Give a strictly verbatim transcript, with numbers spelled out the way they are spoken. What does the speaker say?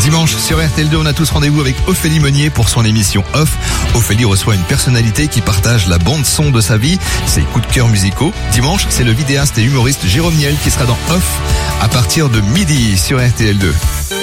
Dimanche sur R T L deux, on a tous rendez-vous avec Ophélie Meunier pour son émission Off. Ophélie reçoit une personnalité qui partage la bande son de sa vie, ses coups de cœur musicaux. Dimanche, c'est le vidéaste et humoriste Jérôme Niel qui sera dans Off à partir de midi sur R T L deux.